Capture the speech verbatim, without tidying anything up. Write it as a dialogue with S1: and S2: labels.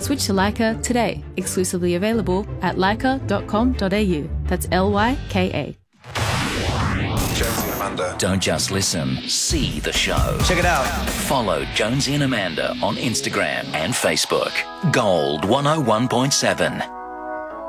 S1: Switch to Leica today. Exclusively available at leica dot com dot a u. That's L Y K A.
S2: Jonesy and Amanda.
S3: Don't just listen, see the show.
S4: Check it out.
S3: Follow Jonesy and Amanda on Instagram and Facebook. Gold one oh one point seven.